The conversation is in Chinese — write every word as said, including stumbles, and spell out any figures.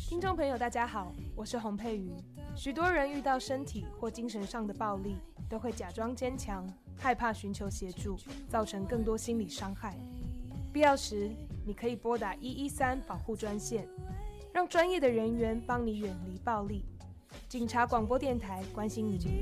听众朋友，大家好，我是洪佩瑜。许多人遇到身体或精神上的暴力，都会假装坚强，害怕寻求协助，造成更多心理伤害。必要时，你可以拨打一一三保护专线，让专业的人员帮你远离暴力。警察广播电台关心您。